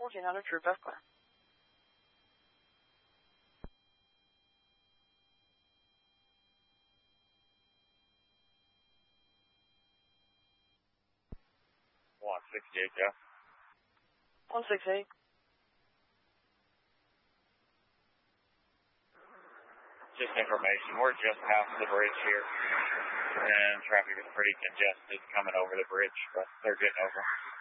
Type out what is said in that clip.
1400, Troop F clear. Jeff. 168. Just information, we're just past the bridge here, and traffic is pretty congested coming over the bridge, but they're getting over.